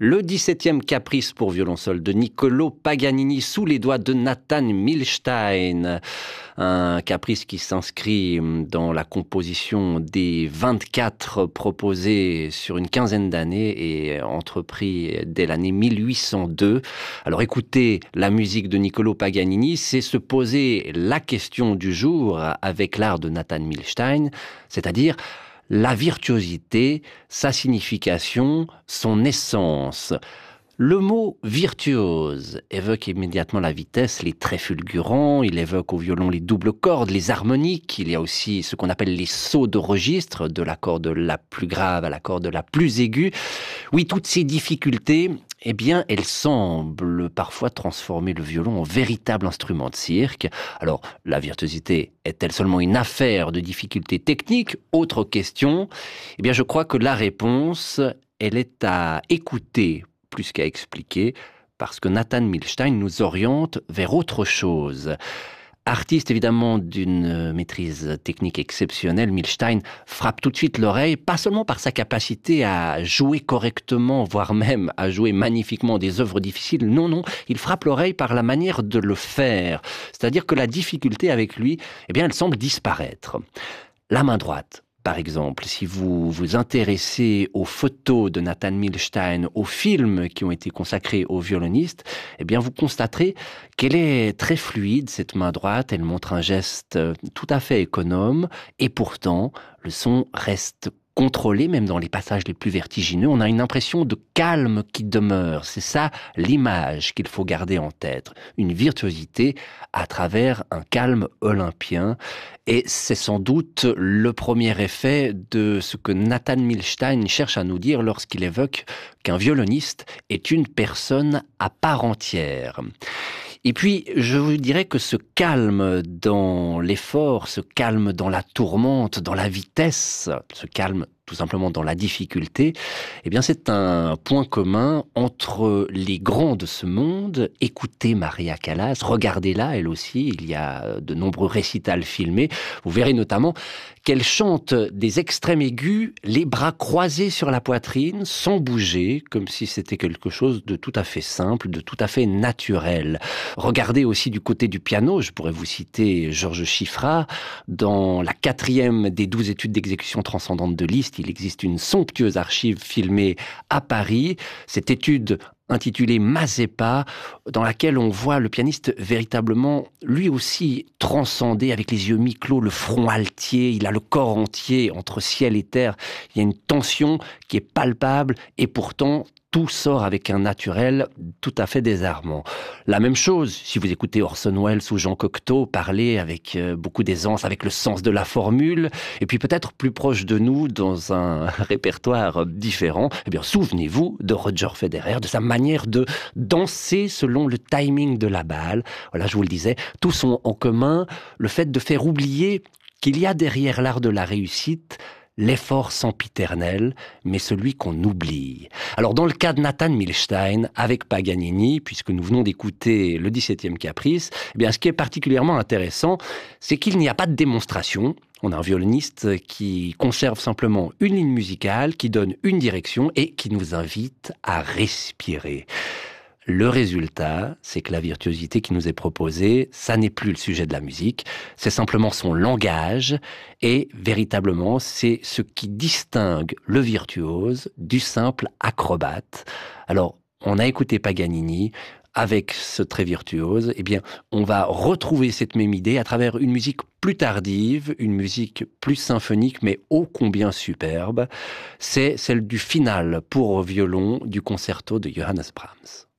Le 17e caprice pour violoncelle de Niccolò Paganini sous les doigts de Nathan Milstein. Un caprice qui s'inscrit dans la composition des 24 proposés sur une quinzaine d'années et entrepris dès l'année 1802. Alors écouter la musique de Niccolò Paganini, c'est se poser la question du jour avec l'art de Nathan Milstein, c'est-à-dire la virtuosité, sa signification, son essence. Le mot virtuose évoque immédiatement la vitesse, les traits fulgurants, il évoque au violon les doubles cordes, les harmoniques, il y a aussi ce qu'on appelle les sauts de registre, de la corde la plus grave à la corde la plus aiguë. Oui, toutes ces difficultés, eh bien, elles semblent parfois transformer le violon en véritable instrument de cirque. Alors, la virtuosité est-elle seulement une affaire de difficultés techniques? Autre question. Eh bien, je crois que la réponse, elle est à écouter plus qu'à expliquer, parce que Nathan Milstein nous oriente vers autre chose. Artiste évidemment d'une maîtrise technique exceptionnelle, Milstein frappe tout de suite l'oreille, pas seulement par sa capacité à jouer correctement, voire même à jouer magnifiquement des œuvres difficiles, non, il frappe l'oreille par la manière de le faire. C'est-à-dire que la difficulté avec lui, eh bien, elle semble disparaître. La main droite. Par exemple, si vous vous intéressez aux photos de Nathan Milstein, aux films qui ont été consacrés aux violonistes, eh bien, vous constaterez qu'elle est très fluide, cette main droite. Elle montre un geste tout à fait économe et pourtant, le son reste contrôlé, même dans les passages les plus vertigineux. On a une impression de calme qui demeure. C'est ça l'image qu'il faut garder en tête. Une virtuosité à travers un calme olympien. Et c'est sans doute le premier effet de ce que Nathan Milstein cherche à nous dire lorsqu'il évoque qu'un violoniste est une personne à part entière. Et puis, je vous dirais que ce calme dans l'effort, ce calme dans la tourmente, dans la vitesse, ce calme tout simplement dans la difficulté, eh bien c'est un point commun entre les grands de ce monde. Écoutez Maria Callas, regardez-la elle aussi, il y a de nombreux récitals filmés. Vous verrez notamment qu'elle chante des extrêmes aigus, les bras croisés sur la poitrine, sans bouger, comme si c'était quelque chose de tout à fait simple, de tout à fait naturel. Regardez aussi du côté du piano, je pourrais vous citer Georges Chiffra, dans la 4e des 12 études d'exécution transcendante de Liszt, il existe une somptueuse archive filmée à Paris. Cette étude intitulée Mazeppa, dans laquelle on voit le pianiste véritablement, lui aussi, transcender avec les yeux mi-clos, le front altier, il a le corps entier entre ciel et terre. Il y a une tension qui est palpable et pourtant tout sort avec un naturel tout à fait désarmant. La même chose, si vous écoutez Orson Welles ou Jean Cocteau parler avec beaucoup d'aisance, avec le sens de la formule, et puis peut-être plus proche de nous dans un répertoire différent, eh bien souvenez-vous de Roger Federer, de sa manière de danser selon le timing de la balle. Voilà, je vous le disais, tous ont en commun le fait de faire oublier qu'il y a derrière l'art de la réussite l'effort sempiternel, mais celui qu'on oublie. Alors, dans le cas de Nathan Milstein, avec Paganini, puisque nous venons d'écouter le 17e caprice, eh bien, ce qui est particulièrement intéressant, c'est qu'il n'y a pas de démonstration. On a un violoniste qui conserve simplement une ligne musicale, qui donne une direction et qui nous invite à respirer. Le résultat, c'est que la virtuosité qui nous est proposée, ça n'est plus le sujet de la musique, c'est simplement son langage et véritablement, c'est ce qui distingue le virtuose du simple acrobate. Alors, on a écouté Paganini avec ce trait virtuose, eh bien, on va retrouver cette même idée à travers une musique plus tardive, une musique plus symphonique, mais ô combien superbe. C'est celle du final pour violon du concerto de Johannes Brahms.